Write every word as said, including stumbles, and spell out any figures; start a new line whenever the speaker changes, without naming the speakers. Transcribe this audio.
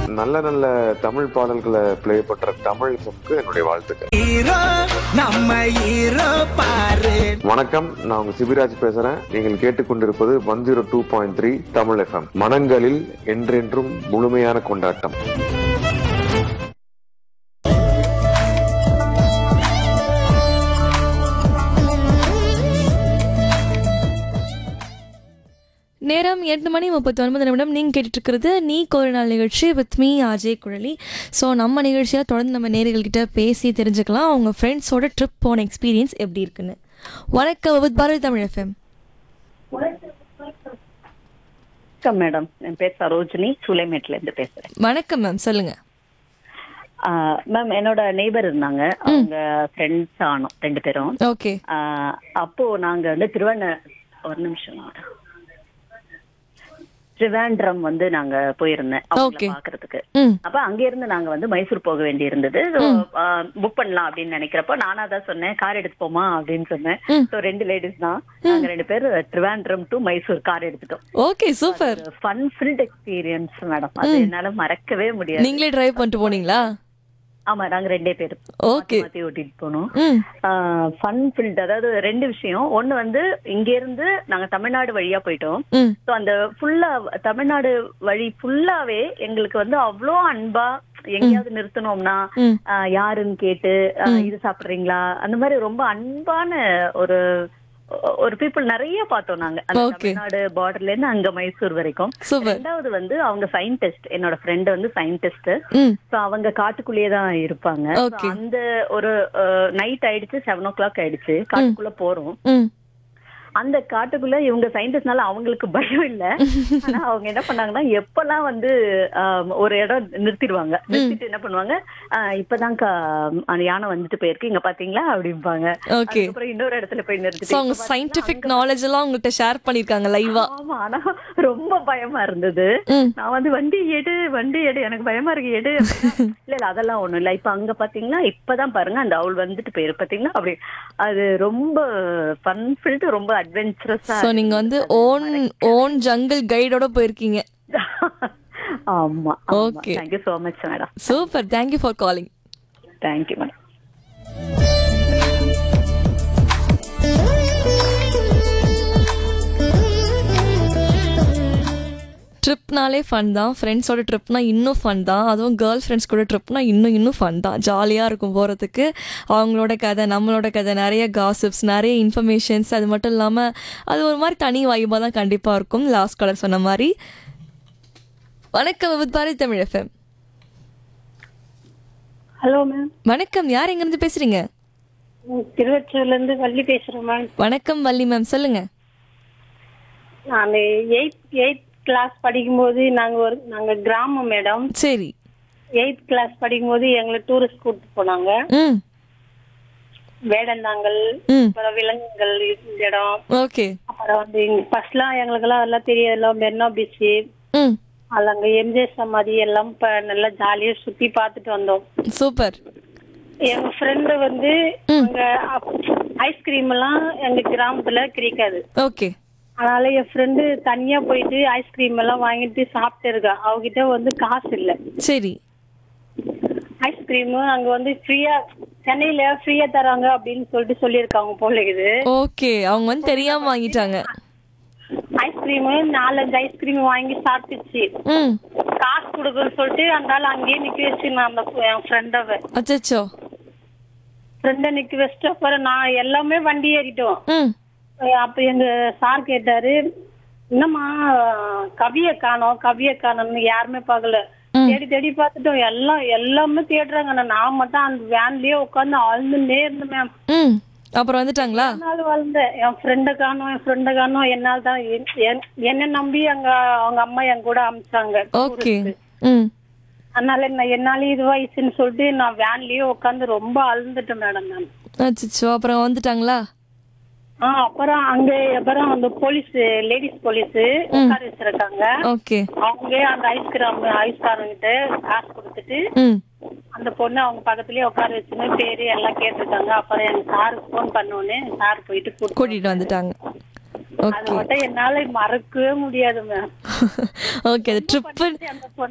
நல்ல நல்ல தமிழ் பாடல்களை ப்ளே பண்ற தமிழ் எஃப்எம்க்கு என்னுடைய வாழ்த்துக்கள். வணக்கம், நான் உங்க சிபிராஜ் பேசுறேன். நீங்கள் கேட்டுக்கொண்டிருப்பது one zero two point three Tamil FM. மனங்களில் என்றென்றும் முழுமையான கொண்டாட்டம்.
நேரம் எட்டு மணி முப்பத்தி ஒன்பது நிமிடம். நீங்கள் கேட்டுட்ருக்கிறது நீ ஒரு நாள் நிகழ்ச்சி with me Ajay Kuzhali. So நம்ம நிகழ்ச்சியாக தொடர்ந்து நம்ம நேயர்கள்கிட்ட பேசி தெரிஞ்சுக்கலாம் அவங்க ஃப்ரெண்ட்ஸோட ட்ரிப் போன எக்ஸ்பீரியன்ஸ் எப்படி இருக்குன்னு. வணக்கம் வித் பாரதி தமிழ் எஃப்எம்.
வணக்கம் மேடம், என் பேர் சரோஜினி, சூளைமேட்ல இருந்து பேசுறேன்.
வணக்கம் மேம், சொல்லுங்க.
மேம், என்னோட நெய்பர் இருந்தாங்க, அவங்க ஃப்ரெண்ட்ஸ் ஆனோம் ரெண்டு பேரும்.
ஓகே.
அப்போ நாங்க வந்து திருவண்ண ஒரு நிமிஷம் திருவேண்ட்ரம் வந்து நாங்க போயிருந்தேன் பாக்குறதுக்கு. அப்ப அங்க இருந்து நாங்க வந்து மைசூர் போக வேண்டி இருந்தது. புக் பண்ணலாம் அப்படின்னு நினைக்கிறப்போ நானா தான் சொன்னேன், கார் எடுத்து போமா அப்படின்னு சொன்னேன். சோ ரெண்டு லேடிஸ் தான், நாங்க ரெண்டு பேர் திருவேண்ட்ரம் டு மைசூர் கார் எடுத்துட்டோம்.
Okay, super.
Fun field experience madam, அது என்னால மறக்கவே முடியாது.
நீங்களே டிரைவ் பண்ணிட்டு போனீங்களா?
ஆமா, நாங்க ரெண்டே பேரு
ஓகே
மாத்தி ஓட்டிட்டு போனோம். ஃபன் ஃபில்ட், அதாவது ரெண்டு விஷயம். ஒண்ணு வந்து இங்க இருந்து நாங்க தமிழ்நாடு வழியா போயிட்டோம். சோ அந்த ஃபுல்லா தமிழ்நாடு வழி ஃபுல்லாவே எங்களுக்கு வந்து அவ்வளோ அன்பா, எங்கேயாவது நிறுத்தணும்னா யாருன்னு கேட்டு இது சாப்பிடுறீங்களா அந்த மாதிரி ரொம்ப அன்பான ஒரு ஒரு பீப்புள் நிறைய பார்த்தோம் நாங்க அந்த தமிழ்நாடு பார்டர்ல இருந்து அங்க மைசூர் வரைக்கும். ரெண்டாவது வந்து அவங்க சயின்டிஸ்ட், என்னோட ஃப்ரெண்ட் வந்து சயின்டிஸ்ட். சோ அவங்க காட்டுக்குள்ளேயே தான் இருப்பாங்க. அந்த ஒரு நைட் ஆயிடுச்சு, செவன் ஓ கிளாக் ஆயிடுச்சு, காட்டுக்குள்ள போறோம். அந்த காட்டுக்குள்ள இவங்க சயின்டிஸ்ட்னால அவங்களுக்கு பயம் இல்ல. ஆனா அவங்க என்ன பண்ணாங்கன்னா, எப்பெல்லாம் வந்து ஒரு இடம் நிறுத்திடுவாங்க, நிறுத்திட்டு என்ன பண்ணுவாங்க, இப்பதான் யானை வந்துட்டு போயிருக்கு இங்க பாத்தீங்களா அப்படிம்பாங்க. அப்புறம் இன்னொரு இடத்துல போய் நிறுத்திட்டு
சயின்டிபிக் நாலேஜ் எல்லாம் உங்ககிட்ட ஷேர் பண்ணிருக்காங்க லைவா.
ஆமா, ஆனா ரொம்ப பயமா இருந்தது. நான் வந்து வண்டி எடு வண்டி எடு எனக்கு பயமா இருக்கு எடு. இல்ல இல்ல அதெல்லாம் ஒண்ணும் இல்ல, இப்ப அங்க பாத்தீங்கன்னா இப்பதான் பாருங்க அந்த அவள் வந்துட்டு போயிரு பாத்தீங்கன்னா அப்படி. அது ரொம்ப ஃபன் ஃபில்ட், ரொம்ப அட்வென்ச்சரஸா.
சோ நீங்க வந்து ஓன் ஓன் ஜங்கிள் கைடோட போயிருக்கீங்க.
ஆமா.
Okay,
thank you so much madam.
Super, thank you for calling.
thank you madam.
ட்ரிப்னாலே fun தான், ஃப்ரெண்ட்ஸோட ட்ரிப்னா இன்னும் ஃபன் தான். அதுவும் கேர்ள் ஃப்ரெண்ட்ஸ் கூட ட்ரிப்னா இன்னும் இன்னும் ஃபன் தான். ஜாலியாக இருக்கும் போகிறதுக்கு. அவங்களோட கதை, நம்மளோட கதை, நிறைய காசிப்ஸ், நிறைய இன்ஃபர்மேஷன்ஸ். அது மட்டும் இல்லாமல் அது ஒரு மாதிரி தனி வைபாக தான் கண்டிப்பாக இருக்கும். லாஸ்ட் காலர் சொன்ன மாதிரி. வணக்கம் with Bharathi Tamil FM.
Hello ma'am.
வணக்கம், யார் எங்கேருந்து பேசுறீங்க?
திருவற்றூர்ல இருந்து வள்ளி பேசுறேன் மேம்.
வணக்கம் வள்ளி மேம், சொல்லுங்க.
நான் எயித் எயித் கிளாஸ் படிக்கும்போது நாங்க ஒரு நாங்க கிராமம் மேடம்.
சரி.
எயித் கிளாஸ் படிக்கும்போது எங்களை டூரிஸ்ட் கூட்டு போனாங்க. வேடந்தாங்கல், அப்புறம் விலங்குகள் இடம்.
ஓகே.
அப்புறம் வந்து ஃபர்ஸ்ட்லாம் எங்களுக்கு எல்லாம் எல்லாம் தெரியாது, மெரினா பீச், அது அங்க எம்ஜிஆர் சமாதி எல்லாம் நல்லா ஜாலியா சுத்தி பார்த்துட்டு வந்தோம்.
சூப்பர்.
எங்க ஃப்ரெண்டு வந்து அங்க ஐஸ்கிரீம் எல்லாம் எங்க கிராமத்துல கிடைக்காது.
ஓகே.
அதனால என் ஃப்ரெண்டு தனியா போயிட்டு ஐஸ்கிரீம் எல்லாம் வாங்கிட்டு சாப்பிட்டு இருக்கா. அவகிட்ட வந்து காசு இல்ல.
சரி.
ஐஸ்கிரீம் அங்க வந்து ஃப்ரீயா, சென்னையில ஃப்ரீயா தராங்க அப்படின்னு சொல்லிட்டு சொல்லியிருக்காங்க போல இது.
ஓகே, அவங்க வந்து தெரியாம வாங்கிட்டாங்க.
ஐஸ்கிரீம் நாலஞ்சு ஐஸ்கிரீம் வாங்கி சாப்பிட்டுச்சு. காசு கொடுக்குன்னு சொல்லிட்டு அந்தால அங்கேயே நிக்க வச்சு நான் அந்த என் ஃப்ரெண்டவை
அச்சோ
ஃப்ரெண்ட நிக்க வச்சுட்டு அப்புறம் நான் எல்லாமே வண்டி ஏறிட்டோம். அப்ப எங்க சார் கேட்டாரு, என்னம்மா கவிய காணோம் கவிய காணோம்னு. யாருமே பார்க்கல. தேடி தேடி பார்த்துட்டோம், எல்லாம் எல்லாமே தேடுறாங்க. நான் மட்டும் அந்த வேன்லயே உட்காந்து அழுந்துட்டே இருந்தேன் மேம்.
அப்புறம் வந்துட்டாங்களா?
என்னால வளர்ந்தேன், என் ஃப்ரெண்ட காணோம் என் ஃப்ரெண்ட காணோம். என்னால தான் என்ன நம்பி அங்க அவங்க அம்மா என் கூட அமிச்சாங்க. அதனால என்னால இது வயசுன்னு சொல்லிட்டு நான் வேன்லயே உட்காந்து ரொம்ப அழுந்துட்டேன் மேடம் நான்.
அச்சோ, அப்புறம் வந்துட்டாங்களா?
ஆஹ் அப்புறம் அங்க அப்புறம் அந்த போலீஸ், லேடிஸ் போலீஸ் உட்கார வச்சிருக்காங்க. அவங்க அந்த ஐஸ்கிராம் ஐஸ்காரங்கிட்ட காசு கொடுத்துட்டு அந்த பொண்ணு அவங்க பக்கத்துலயே உட்கார வச்சுன்னு பேரு எல்லாம் கேட்டிருக்காங்க. அப்புறம் எங்க சாருக்கு போன் பண்ணோன்னு சார் போயிட்டு
கூட்டிட்டு வந்துட்டாங்க.
அது மட்டும் என்னால மறக்கவே முடியாது மேம்.
Okay, trip